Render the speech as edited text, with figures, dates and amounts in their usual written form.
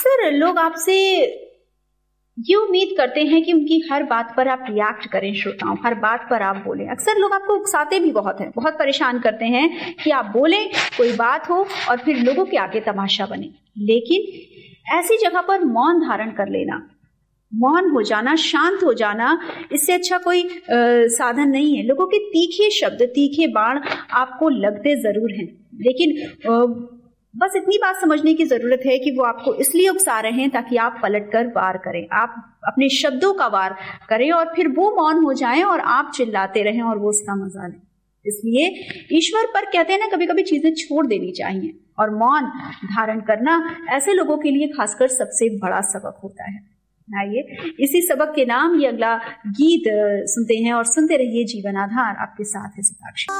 अक्सर लोग आपसे ये उम्मीद करते हैं कि उनकी हर बात पर आप रिएक्ट करें, श्रोताओं, हर बात पर आप बोलें। अक्सर लोग आपको उकसाते भी बहुत हैं, बहुत परेशान करते हैं कि आप बोलें, कोई बात हो और फिर लोगों के आगे तमाशा बने। लेकिन ऐसी जगह पर मौन धारण कर लेना, मौन हो जाना, शांत हो जाना, इससे अच्छा कोई साधन नहीं है। लोगों के तीखे शब्द, तीखे बाण आपको लगते जरूर हैं, लेकिन बस इतनी बात समझने की जरूरत है कि वो आपको इसलिए उकसा रहे हैं ताकि आप पलटकर वार करें, आप अपने शब्दों का वार करें और फिर वो मौन हो जाएं और आप चिल्लाते रहें और वो उसका मजा लें। इसलिए ईश्वर पर कहते हैं ना, कभी कभी चीजें छोड़ देनी चाहिए, और मौन धारण करना ऐसे लोगों के लिए खासकर सबसे बड़ा सबक होता है। आइए इसी सबक के नाम ये अगला गीत सुनते हैं और सुनते रहिए जीवन आधार। आपके साथ है सिताक्षी।